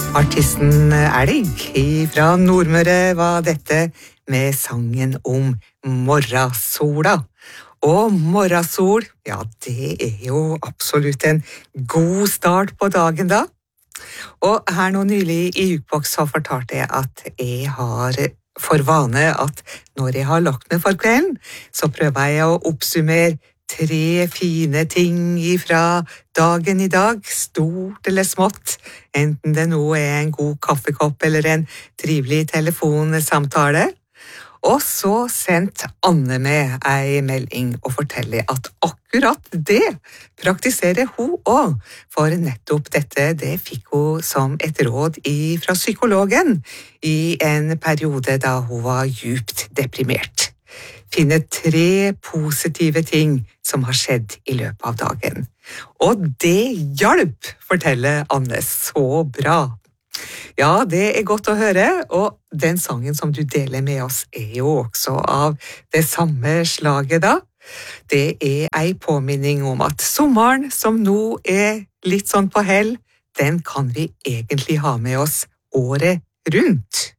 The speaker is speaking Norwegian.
Artisten Elg fra Nordmøre var dette med sangen om morgensola. Og morgensol, ja, det er jo absolutt en god start på dagen da. Og her nå nylig i Jukebox så fortalte jeg at jeg har for vane at når jeg har lagt meg for kvelden, så prøver jeg å oppsummere 3 fine ting ifra dagen i dag, stort eller smått, enten det nå er en god kaffekopp eller en trivelig telefonsamtale. Og så sendte Anne med ei melding og forteller at akkurat det praktiserer hun også, for nettopp dette det fikk hun som et råd fra psykologen i en periode da hun var djupt deprimert. Finne 3 positive ting som har skjedd i løpet av dagen. Og det hjalp, forteller Anne, så bra. Ja, det er godt å høre, og den sangen som du deler med oss er jo også av det samme slaget da. Det er ei påminning om at sommeren som nå er litt sånn på hell, den kan vi egentlig ha med oss året rundt.